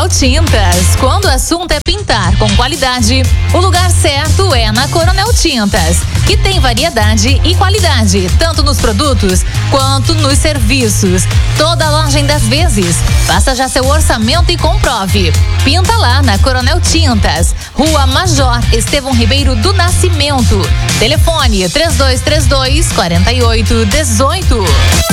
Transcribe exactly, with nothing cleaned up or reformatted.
Coronel Tintas. Quando o assunto é pintar com qualidade, o lugar certo é na Coronel Tintas, que tem variedade e qualidade, tanto nos produtos quanto nos serviços. Toda loja em dez vezes. Faça já seu orçamento e comprove. Pinta lá na Coronel Tintas, Rua Major Estevão Ribeiro do Nascimento. Telefone três dois três dois, quatro oito um oito.